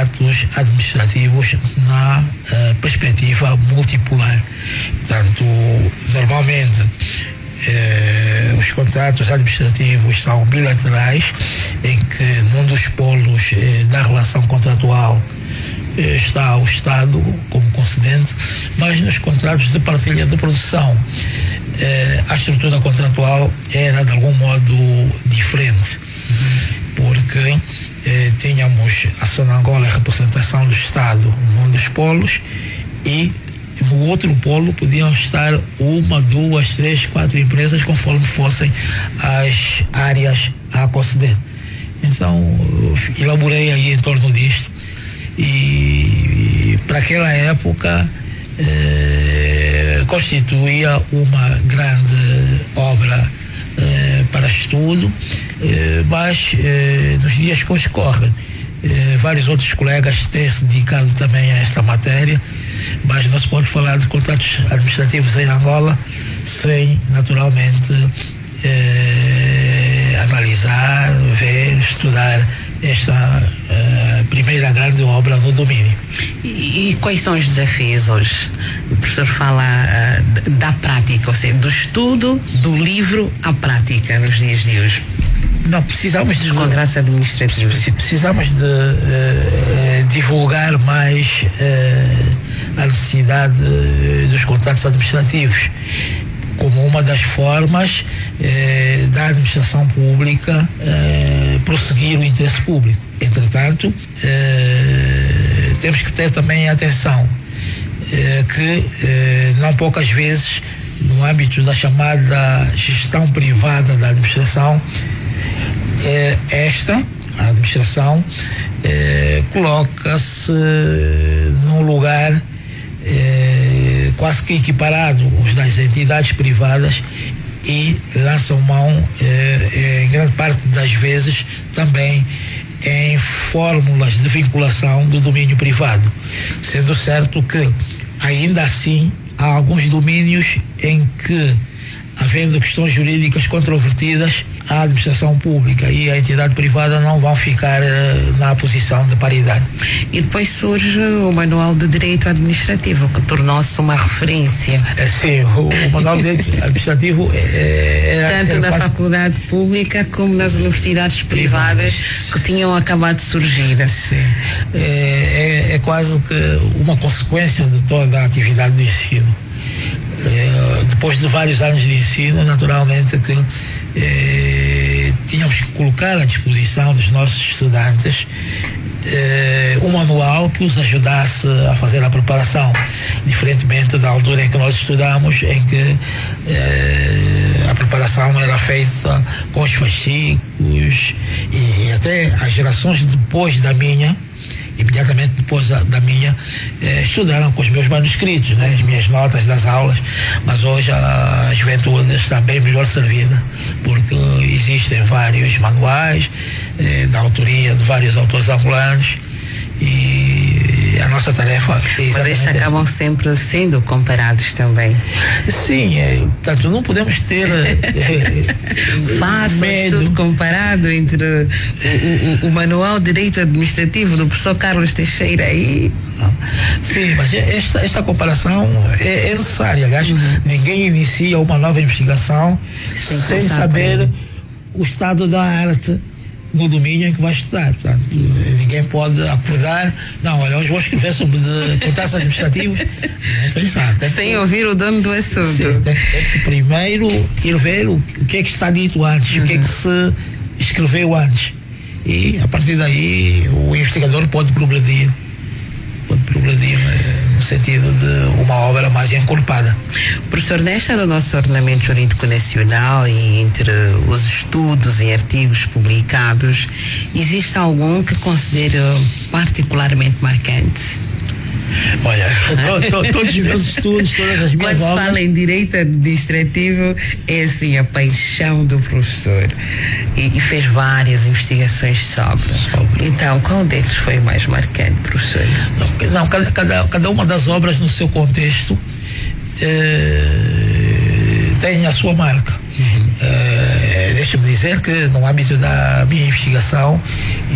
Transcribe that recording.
contratos administrativos na perspectiva multipolar. Portanto, normalmente os contratos administrativos são bilaterais, em que num dos polos da relação contratual está o Estado como concedente, mas nos contratos de partilha de produção a estrutura contratual era de algum modo diferente, porque tínhamos a Sonangol, a representação do Estado num dos polos, e no outro polo podiam estar 1, 2, 3, 4 empresas, conforme fossem as áreas a conceder. Então, elaborei aí em torno disto, e para aquela época constituía uma grande obra para estudo, mas nos dias que hoje correm, vários outros colegas têm se dedicado também a esta matéria, mas não se pode falar de contratos administrativos em Angola sem, naturalmente, analisar, ver, estudar esta primeira grande obra no domínio. E quais são os desafios hoje? O professor fala da prática, ou seja, do estudo, do livro à prática nos dias de hoje. Não, precisamos dos contratos administrativos. Precisamos de divulgar mais a necessidade dos contratos administrativos como uma das formas da administração pública prosseguir o interesse público. Entretanto, temos que ter também atenção que não poucas vezes, no âmbito da chamada gestão privada da administração, a administração coloca-se num lugar quase que equiparado aos das entidades privadas e lançam mão, em grande parte das vezes, também em fórmulas de vinculação do domínio privado, sendo certo que, ainda assim, há alguns domínios em que, havendo questões jurídicas controvertidas, a administração pública e a entidade privada não vão ficar na posição de paridade. E depois surge o Manual de Direito Administrativo, que tornou-se uma referência. Sim, o Manual de Direito Administrativo tanto na faculdade pública como nas universidades privadas que tinham acabado de surgir. Sim, é quase que uma consequência de toda a atividade do ensino. Depois de vários anos de ensino, naturalmente que tínhamos que colocar à disposição dos nossos estudantes um manual que os ajudasse a fazer a preparação, diferentemente da altura em que nós estudamos, em que a preparação era feita com os fascículos, e até as gerações depois da minha, imediatamente depois da minha, estudaram com os meus manuscritos, né, as minhas notas das aulas, mas hoje a juventude está bem melhor servida, porque existem vários manuais da autoria de vários autores angolanos, e a nossa tarefa é exatamente. Mas estes acabam sempre sendo comparados também. Sim, portanto, não podemos ter faça um estudo comparado entre o Manual de Direito Administrativo do professor Carlos Teixeira aí. Sim, mas esta comparação é necessária. Aliás, ninguém inicia uma nova investigação sem saber o estado da arte no domínio em que vai estudar. Portanto, ninguém pode acordar, não, olha, hoje vou escrever sobre contratos administrativos, não pensar. Sem ouvir o dono do assunto. Sim, tem que primeiro ir ver o que é que está dito antes, o que é que se escreveu antes, e a partir daí o investigador pode progredir no sentido de uma obra mais encorpada. Professor, nesta do nosso ordenamento jurídico nacional e entre os estudos e artigos publicados, existe algum que considere particularmente marcante? Olha, todos os meus estudos, todas as minhas obras. Quando se fala em direito administrativo, é assim a paixão do professor. E fez várias investigações sobre. Então, qual deles foi o mais marcante, professor? Não, cada uma das obras no seu contexto tem a sua marca. Deixa-me dizer que no âmbito da minha investigação